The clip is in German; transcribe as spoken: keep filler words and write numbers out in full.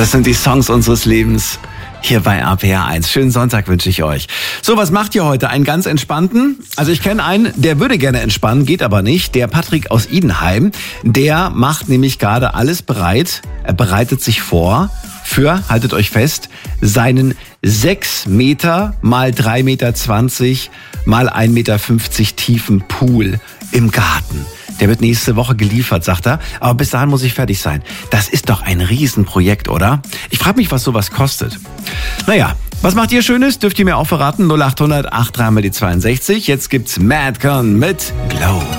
Das sind die Songs unseres Lebens. Hier bei R P R eins. Schönen Sonntag wünsche ich euch. So, was macht ihr heute? Einen ganz entspannten? Also ich kenne einen, der würde gerne entspannen, geht aber nicht. Der Patrick aus Idenheim, der macht nämlich gerade alles bereit. Er bereitet sich vor für, haltet euch fest, seinen sechs Meter mal drei Meter zwanzig mal ein Meter fünfzig tiefen Pool im Garten. Der wird nächste Woche geliefert, sagt er. Aber bis dahin muss ich fertig sein. Das ist doch ein Riesenprojekt, oder? Ich frage mich, was sowas kostet. Naja, was macht ihr Schönes? Dürft ihr mir auch verraten? null acht hundert acht drei mal die zweiundsechzig. Jetzt gibt's Madcon mit Glow.